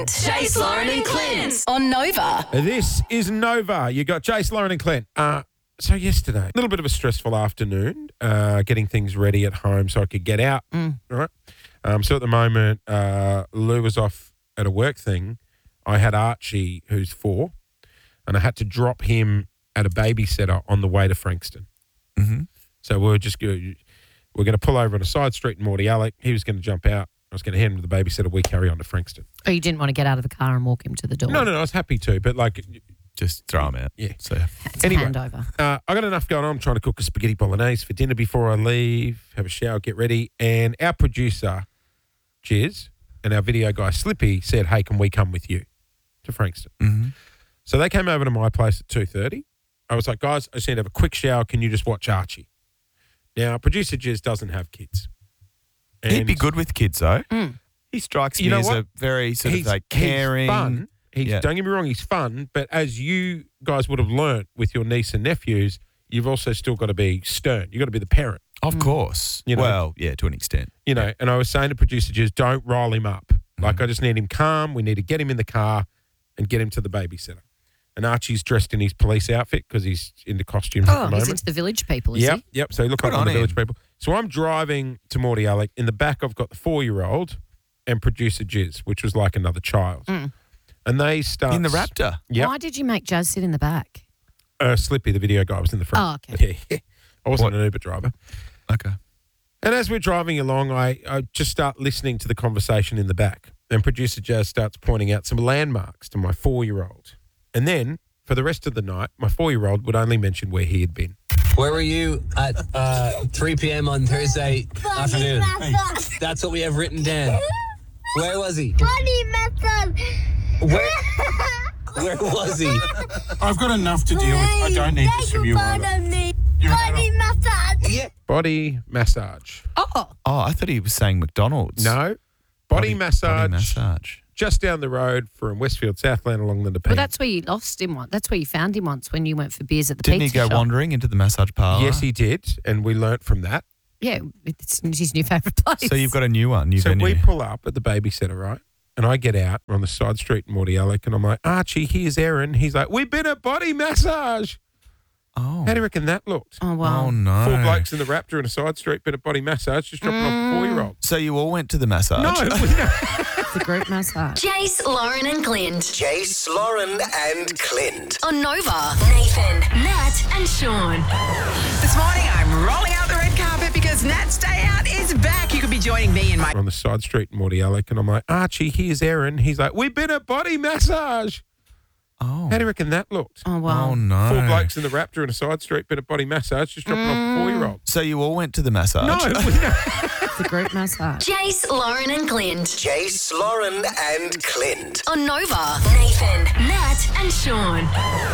Clint. Jace, Lauren and Clint on Nova. This is Nova. You got Jace, Lauren and Clint. So yesterday, a little bit of a stressful afternoon, getting things ready at home so I could get out. Right. So at the moment, Lou was off at a work thing. I had Archie, who's 4, and I had to drop him at a babysitter on the way to Frankston. Mm-hmm. So we're going to pull over on a side street in Mordialloc. He was going to jump out. I was going to hand him to the babysitter. We carry on to Frankston. Oh, you didn't want to get out of the car and walk him to the door? No, I was happy to, but just throw him out. Yeah. So It's a Anyway. handover. I got enough going on. I'm trying to cook a spaghetti bolognese for dinner before I leave, have a shower, get ready. And our producer, Jizz, and our video guy, Slippy, said, hey, can we come with you to Frankston? Mm-hmm. So they came over to my place at 2:30. I was like, guys, I just need to have a quick shower. Can you just watch Archie? Now, producer Jizz doesn't have kids. He'd be good with kids, though. Mm. He strikes You me know as what? a very sort of He's caring. fun. Yeah. Don't get me wrong, he's fun. But as you guys would have learnt with your niece and nephews, you've also still got to be stern. You've got to be the parent. Of course. You know. Well, yeah, to an extent. You know, and I was saying to producer Jizz, don't rile him up. Like, I just need him calm. We need to get him in the car and get him to the babysitter. And Archie's dressed in his police outfit because he's into costumes at the Oh, moment. he's into the village people, is Yep, he? yep. So he looked Good like one of on the village him. people. So I'm driving to Mordialloc. In the back, I've got the 4-year-old and producer Jizz, which was like another child. And they start... In the Raptor. Yep. Why did you make Jazz sit in the back? Slippy, the video guy, was in the front. Oh, okay. Yeah. I wasn't an Uber driver. Okay. And as we're driving along, I just start listening to the conversation in the back. And producer Jazz starts pointing out some landmarks to my 4-year-old. And then, for the rest of the night, my 4-year-old would only mention where he had been. Where were you at 3 p.m. on Thursday afternoon? That's what we have written down. Where was he? Where was he? I've got enough to deal with. I don't need this from you, Ryder. Yeah. Body massage. Oh, Oh, I thought he was saying McDonald's. No. Body massage. Body massage. Just down the road from Westfield Southland along the Nepean. well, that's where you lost him once. That's where you found him once when you went for beers at the Didn't he pizza go shop. wandering into the massage parlour? Yes, he did, and we learnt from that. Yeah, it's his new favourite place. So you've got a new one, new So venue. we pull up at the babysitter, right? And I get out on the side street in Mordialloc, and I'm like, Archie, here's Erin. He's like, we've been at body massage. Oh. How do you reckon that looked? Oh, wow. Oh, no. 4 blokes in the Raptor in a side street, bit of body massage, just dropping off a 4-year-old. So you all went to the massage? No, It's a group massage. Jace, Lauren and Clint Jace, Lauren and Clint. on Nova. Nathan, Nat and Sean. This morning, I'm rolling out the red carpet because Nat's Day Out is back. You could be joining me in my on the side street in Mordialloc, and I'm like, Archie, here's Erin. He's like, we've been at body massage. Oh. How do you reckon that looked? Oh, wow. Oh, no. 4 blokes in the Raptor in a side street, bit of body massage, just dropping off a 4-year-old. So you all went to the massage? No, It's a group massage. Jace, Lauren and Clint Jace, Lauren and Clint. on Nova. Nathan, Nat and Sean.